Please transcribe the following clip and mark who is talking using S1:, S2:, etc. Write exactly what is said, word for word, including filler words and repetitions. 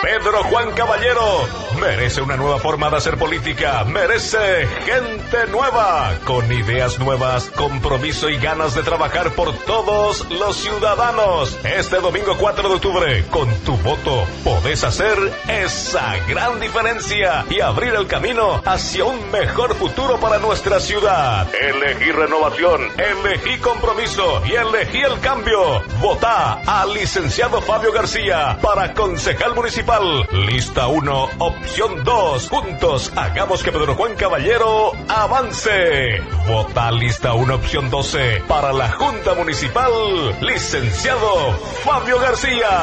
S1: Pedro Juan Caballero merece una nueva forma de hacer política, merece gente nueva, con ideas nuevas, compromiso y ganas de trabajar por todos los ciudadanos. Este domingo cuatro de octubre, con tu voto, podés hacer esa gran diferencia y abrir el camino hacia un mejor futuro para nuestra ciudad. Elegí renovación, elegí compromiso y elegí el cambio. Votá al licenciado Fabio García para concejal municipal. Lista uno, opción dos. Juntos hagamos que Pedro Juan Caballero avance. Vota lista uno, opción doce para la Junta Municipal. Licenciado Fabio García.